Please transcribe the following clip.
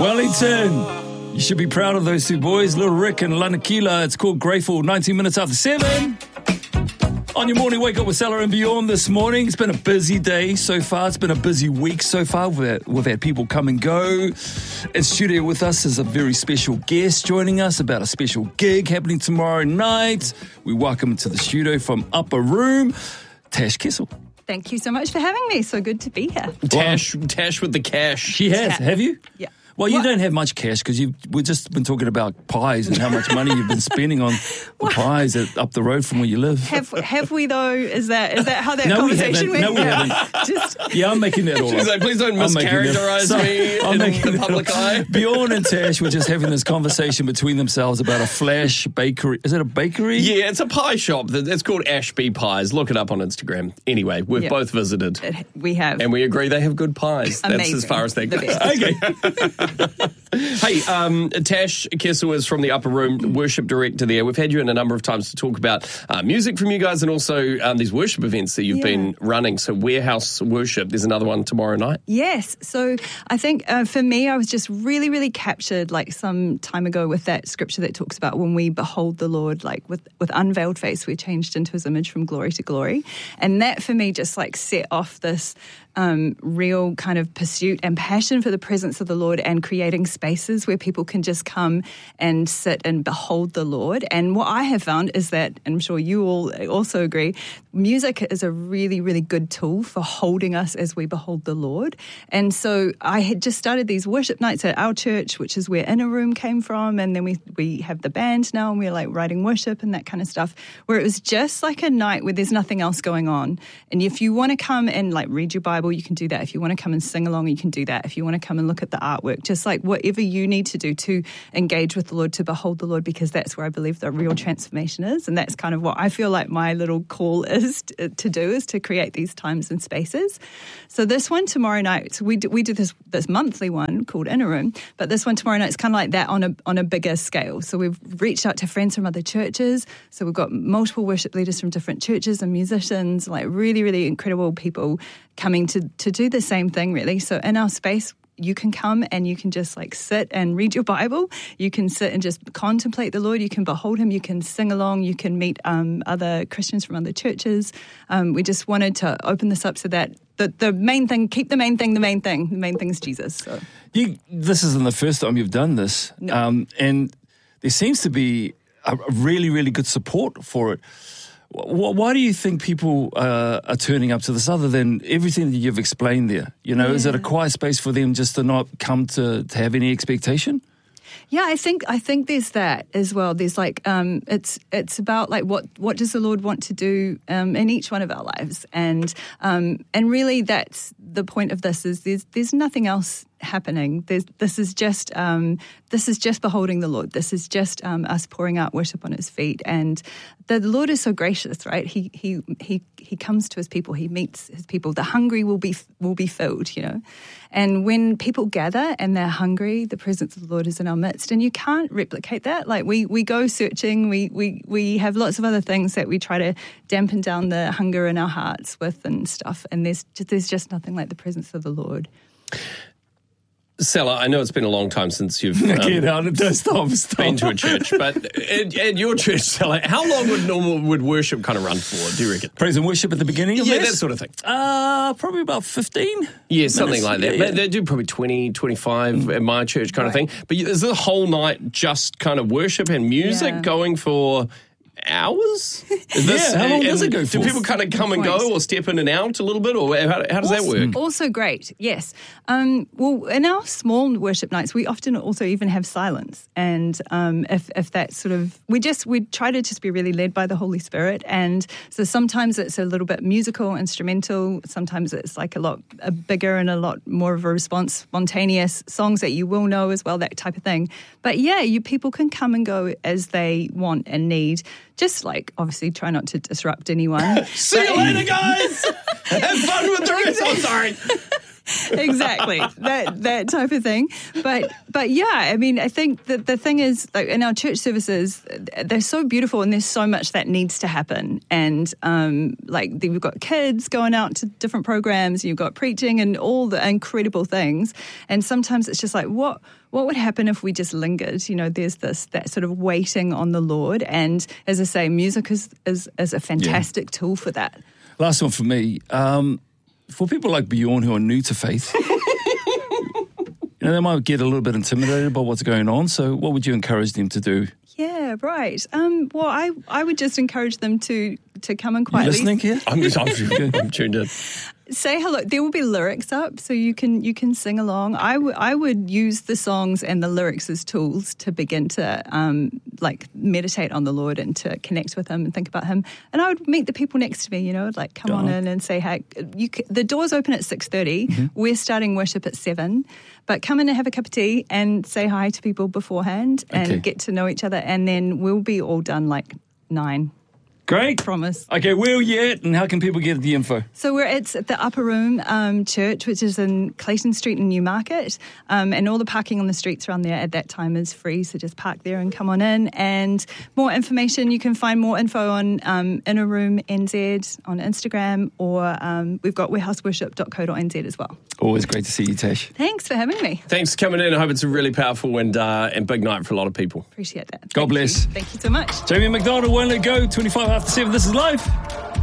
Wellington. You should be proud of those two boys, Little Rick and Lanakila. It's called Grateful, 19 minutes after 7. On your morning wake up with Salah and Beyond this morning. It's been a busy day so far. It's been a busy week so far. We've had people come and go. In studio with us is a very special guest joining us about a special gig happening tomorrow night. We welcome to the studio from Upper Room, Tash Kessel. Thank you so much for having me. So good to be here. Tash with the cash. She has. Have you? Yeah. Well, you don't have much cash because we've just been talking about pies and how much money you've been spending on the pies up the road from where you live. Have we though? Is that how that conversation went? No, we haven't. I'm making that all up. She's like, please don't mischaracterize me in the public eye. Bjorn and Tash were just having this conversation between themselves about a Flash bakery. Is it a bakery? Yeah, it's a pie shop. It's called Ashby Pies. Look it up on Instagram. Anyway, we've both visited. We have. And we agree they have good pies. Amazing. That's as far as that goes. Okay. Hey, Tash Kessel is from the Upper Room, worship director there. We've had you in a number of times to talk about music from you guys and also these worship events that you've been running. So Warehouse Worship, there's another one tomorrow night. Yes. So I think for me, I was just really, really captured like some time ago with that scripture that talks about when we behold the Lord, like with unveiled face, we're changed into his image from glory to glory. And that for me just like set off this real kind of pursuit and passion for the presence of the Lord and creating spaces where people can just come and sit and behold the Lord. And what I have found is that, and I'm sure you all also agree, music is a really, really good tool for holding us as we behold the Lord. And so I had just started these worship nights at our church, which is where Inner Room came from. And then we have the band now and we're like writing worship and that kind of stuff, where it was just like a night where there's nothing else going on. And if you want to come and like read your Bible, you can do that. If you want to come and sing along, you can do that. If you want to come and look at the artwork, just like whatever you need to do to engage with the Lord, to behold the Lord, because that's where I believe the real transformation is. And that's kind of what I feel like my little call is to do, is to create these times and spaces. So this one tomorrow night, so we do this monthly one called Inner Room, but this one tomorrow night is kind of like that on a bigger scale. So we've reached out to friends from other churches. So we've got multiple worship leaders from different churches and musicians, like really, really incredible people coming to do the same thing, really. So in our space, you can come and you can just like sit and read your Bible. You can sit and just contemplate the Lord. You can behold him. You can sing along. You can meet other Christians from other churches. We just wanted to open this up so that the main thing, keep the main thing the main thing. The main thing is Jesus. So. This isn't the first time you've done this. No. And there seems to be a really, really good support for it. Why do you think people are turning up to this, other than everything that you've explained there? You know, is it a quiet space for them just to not come to have any expectation? Yeah, I think there's that as well. There's like it's about like what does the Lord want to do in each one of our lives, and really that's the point of this. Is there's nothing else happening. This is just beholding the Lord. This is just us pouring out worship on his feet. And the Lord is so gracious, right? He comes to his people. He meets his people. The hungry will be filled, you know. And when people gather and they're hungry, the presence of the Lord is in our midst. And you can't replicate that. Like we go searching. We have lots of other things that we try to dampen down the hunger in our hearts with and stuff. And there's just nothing like the presence of the Lord. Sella, I know it's been a long time since you've Stop. been to a church, but at your church, Sella, how long would worship kind of run for, do you reckon? Praise and worship at the beginning of this? that sort of thing. Probably about 15. Yeah, something like that. Yeah. They do probably 20, 25 at my church kind of thing. But is the whole night just kind of worship and music going for hours? How long does it go for? Do people kind of come and go or step in and out a little bit, or how does that work? Also great, yes. Well, in our small worship nights, we often also even have silence. And if that sort of, we try to just be really led by the Holy Spirit. And so sometimes it's a little bit musical, instrumental. Sometimes it's like a lot bigger and a lot more of a response, spontaneous songs that you will know as well, that type of thing. But yeah, people can come and go as they want and need. Just like, obviously, try not to disrupt anyone. See you later, guys! Have fun with the rest. I'm sorry. Exactly, that type of thing. But yeah, I mean, I think that the thing is, like in our church services, they're so beautiful, and there's so much that needs to happen. And like we've got kids going out to different programs, you've got preaching and all the incredible things. And sometimes it's just like, what would happen if we just lingered? You know, there's that sort of waiting on the Lord. And as I say, music is a fantastic tool for that. Last one for me. For people like Bjorn who are new to faith, they might get a little bit intimidated by what's going on. So what would you encourage them to do? Yeah, right. Well, I would just encourage them to come and quietly. You listening here? I'm tuned in. Say hello. There will be lyrics up, so you can sing along. I would use the songs and the lyrics as tools to begin to meditate on the Lord and to connect with Him and think about Him. And I would meet the people next to me. Like come on in and say, hey, the doors open at 6:30. Mm-hmm. We're starting worship at 7. But come in and have a cup of tea and say hi to people beforehand and get to know each other, and then we'll be all done like 9. Great. Promise. Okay, where are you at and how can people get the info? So it's at the Upper Room Church, which is in Clayton Street in Newmarket. And all the parking on the streets around there at that time is free. So just park there and come on in. And more information, you can find more info on Inner Room NZ on Instagram, or we've got warehouseworship.co.nz as well. Always great to see you, Tash. Thanks for having me. Thanks for coming in. I hope it's a really powerful and big night for a lot of people. Appreciate that. God bless. Thank you so much. Jamie McDonald, Won't Let Go, 25 after 7. This is live.